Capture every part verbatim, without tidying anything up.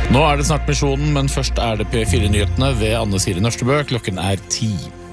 Nå er det snart misjonen, men først er det P fire-nyhetene ved Anne Siri Nørstebø. Klokken er ti.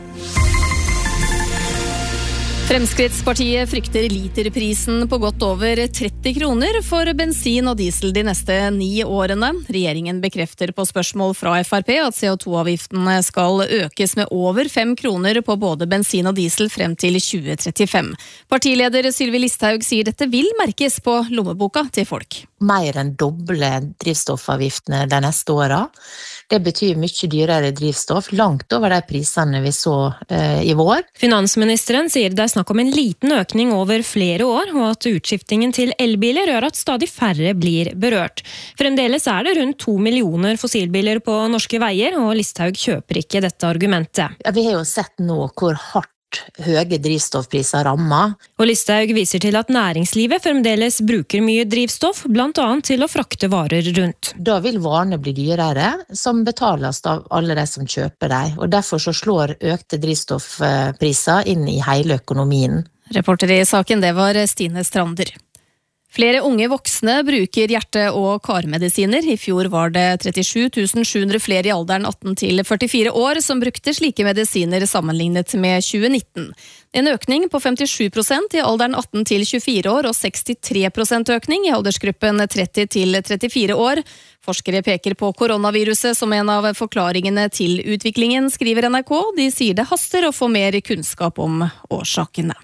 Fremskrittspartiet frykter literprisen på godt over tretti kroner for bensin og diesel de neste ni årene. Regjeringen bekrefter på spørsmål fra F R P at C O to avgiftene skal økes med over fem kroner på både bensin og diesel frem til tjue trettifem. Partileder Sylvi Listhaug sier dette vil merkes på lommeboka til folk. Mer enn doble drivstoffavgiftene de neste årene. Det betyr mye dyrere drivstoff, langt over de prisene vi så eh, i vår. Finansministeren sier det er snakk om en liten økning over flere år, og at utskiftingen til elbiler gjør at stadig færre blir berørt. Fremdeles er det rundt to millioner fossilbiler på norske veier, og Listhaug kjøper ikke dette argumentet. Ja, vi har jo sett nå hvor hardt høye drivstoffpriser rammer. Og Listhaug viser til at næringslivet fremdeles bruker mye drivstoff, blant annet til å frakte varer rundt. Da vil varene bli dyrere, som betales av alle de som kjøper dem, og derfor så slår økte drivstoffpriser inn i hele økonomien. Reporter i saken, det var Stine Strander. Flere unge voksne bruker hjerte- og karmedisiner. I fjor var det trettisju tusen sju hundre flere i alderen atten til førtifire år som brukte slike medisiner sammenlignet med tjue nitten. En økning på femtisju prosent i alderen atten til tjuefire år og sekstitre prosent økning i aldersgruppen tretti til trettifire år. Forskere peker på koronaviruset som en av forklaringene til utviklingen, skriver N R K. De sier det haster å få mer kunnskap om årsakene.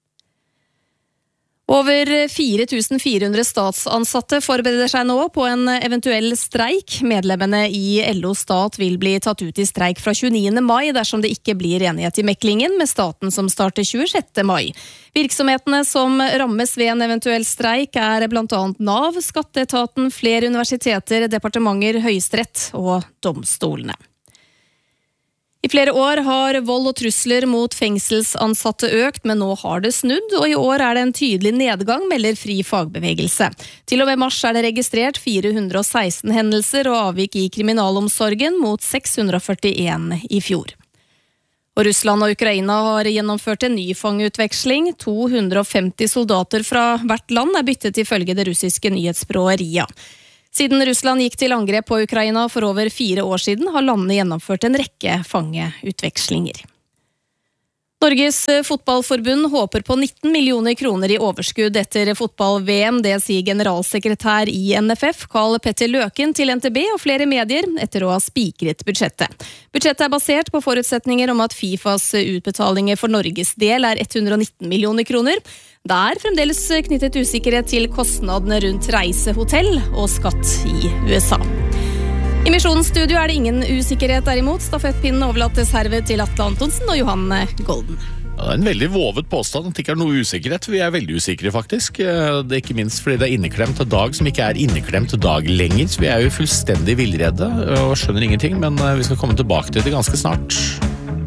Over fire tusen fire hundre statsansatte forbereder seg nå på en eventuell streik. Medlemmene i L O Stat vil bli tatt ut i streik fra tjueniende mai dersom det ikke blir enighet i meklingen med staten som starter tjuesjette mai. Virksomhetene som rammes ved en eventuell streik er blant annet Nav, Skatteetaten, flere universiteter, departementer, Høyesterett og domstolene. I flere år har vold og trusler mot fengselsansatte økt, men nå har det snudd, og i år er det en tydelig nedgang, melder Fri fagbevegelse. Til og med mars er det registrert fire hundre og seksten hendelser og avvik i kriminalomsorgen mot seks hundre og førtien i fjor. Og Russland og Ukraina har gjennomført en ny fangeutveksling. to hundre og femti soldater fra hvert land er byttet ifølge det russiske nyhetsbyrået R I A. Siden Russland gikk til angrep på Ukraina for over fire år siden, har landene gjennomført en rekke fangeutvekslinger. Norges fotballforbund håper på nitten millioner kroner i overskudd etter fotball-V M, det sier generalsekretær i N F F, Karl Petter Løken til N T B og flere medier, etter å ha spikret budsjettet. Budsjettet er basert på forutsetninger om at FIFAs utbetalinger for Norges del er hundre og nitten millioner kroner. Det er fremdeles knyttet usikkerhet til kostnadene rundt reise, hotell og skatt i U S A. I Misjonens studio er det ingen usikkerhet derimot. Stafettpinnen overlates herved til Atle Antonsen og Johan Golden. Ja, det er en veldig vovet påstand at det ikke er noe usikkerhet. Vi er veldig usikre faktisk. Det er ikke minst fordi det er inneklemt dag som ikke er inneklemt dag lenger. Så vi er jo fullstendig villredde og skjønner ingenting, men vi skal komme tilbake til det ganske snart.